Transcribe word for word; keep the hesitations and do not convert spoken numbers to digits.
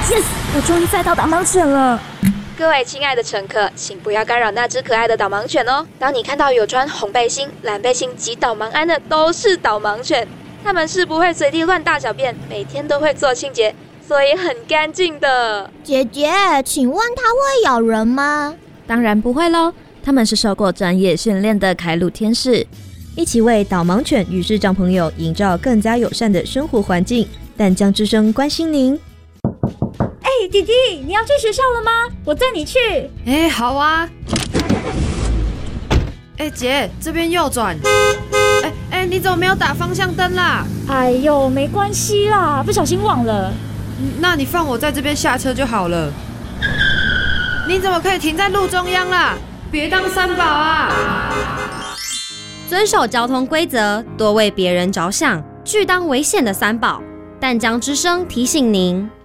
Yes， 我终于载到导盲犬了。 各位亲爱的乘客，请不要干扰那只可爱的导盲犬哦。当你看到有穿红背心、蓝背心及导盲鞍的，都是导盲犬。它们是不会随地乱大小便，每天都会做清洁，所以很干净的。 姐姐，请问它会咬人吗？ 当然不会咯，它们是受过专业训练的凯鲁天使，一起为导盲犬与视障朋友营造更加友善的生活环境。淡江之声关心您。 哎、欸，弟弟，你要去学校了吗？我载你去。 哎、欸，好啊。哎、欸，姐，这边右转。哎、欸、哎、欸，你怎么没有打方向灯啦？ 哎呦，没关系啦，不小心忘了。 那你放我在这边下车就好了。你怎么可以停在路中央啦？别当三宝啊！ 遵守交通规则，多为别人着想，拒当危险的三宝。淡江之声提醒您。